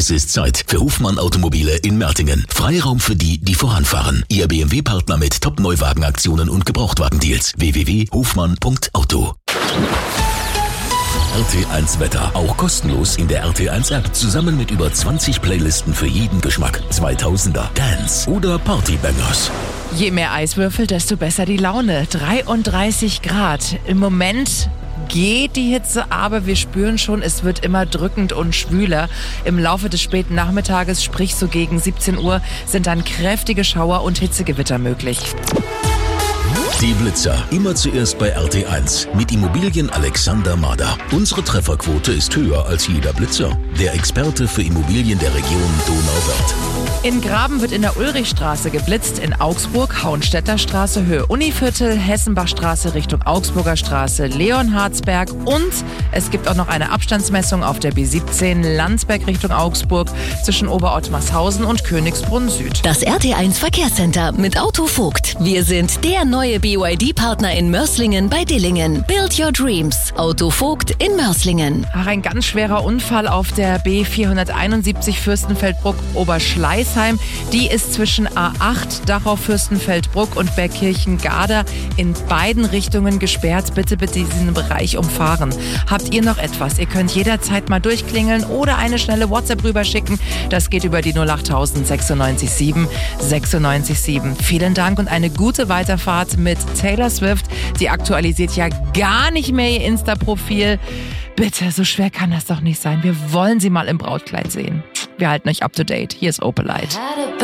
Es ist Zeit für Hofmann Automobile in Mertingen. Freiraum für die, die voranfahren. Ihr BMW-Partner mit Top-Neuwagenaktionen und Gebrauchtwagendeals. www.hofmann.auto. RT1 Wetter. Auch kostenlos in der RT1 App. Zusammen mit über 20 Playlisten für jeden Geschmack. 2000er, Dance oder Partybangers. Je mehr Eiswürfel, desto besser die Laune. 33 Grad. Im Moment geht die Hitze, aber wir spüren schon, es wird immer drückend und schwüler. Im Laufe des späten Nachmittages, sprich so gegen 17 Uhr, sind dann kräftige Schauer und Hitzegewitter möglich. Die Blitzer. Immer zuerst bei RT1 mit Immobilien Alexander Mader. Unsere Trefferquote ist höher als jeder Blitzer. Der Experte für Immobilien der Region Donauwörth. In Graben wird in der Ulrichstraße geblitzt, in Augsburg Hauenstädter Straße Höhe Univiertel, Hessenbachstraße Richtung Augsburger Straße, Leonhardsberg und es gibt auch noch eine Abstandsmessung auf der B17 Landsberg Richtung Augsburg zwischen Oberottmarshausen und Königsbrunn Süd. Das RT1 Verkehrscenter mit Auto Vogt. Wir sind der neue BYD-Partner in Mörslingen bei Dillingen. Build your dreams. Auto Vogt in Mörslingen. Ach, ein ganz schwerer Unfall auf der B471 Fürstenfeldbruck-Oberschleißheim. Die ist zwischen A8 Dachau-Fürstenfeldbruck und Bergkirchen-Garda in beiden Richtungen gesperrt. Bitte diesen Bereich umfahren. Habt ihr noch etwas? Ihr könnt jederzeit mal durchklingeln oder eine schnelle WhatsApp rüberschicken. Das geht über die 08000 96 7 96 7. Vielen Dank und eine gute Weiterfahrt mit Taylor Swift. Sie aktualisiert ja gar nicht mehr ihr Insta-Profil. Bitte, so schwer kann das doch nicht sein. Wir wollen sie mal im Brautkleid sehen. Wir halten euch up to date. Hier ist Opelite.